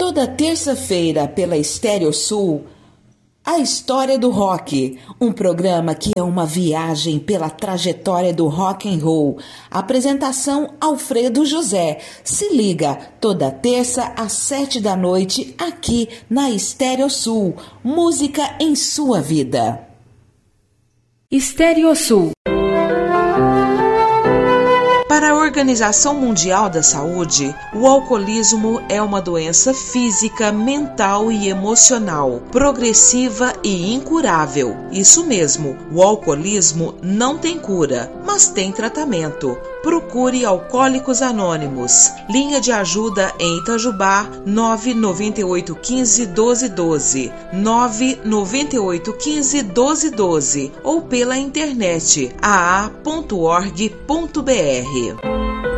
Toda terça-feira pela Estéreo Sul, A História do Rock, um programa que é uma viagem pela trajetória do rock and roll. Apresentação Alfredo José. Se liga, toda terça às 7 da noite, aqui na Estéreo Sul. Música em sua vida. Estéreo Sul. Para a Organização Mundial da Saúde, o alcoolismo é uma doença física, mental e emocional, progressiva e incurável. Isso mesmo, o alcoolismo não tem cura, mas tem tratamento. Procure Alcoólicos Anônimos. Linha de ajuda em Itajubá, 99815-1212, 99815-1212 ou pela internet aa.org.br.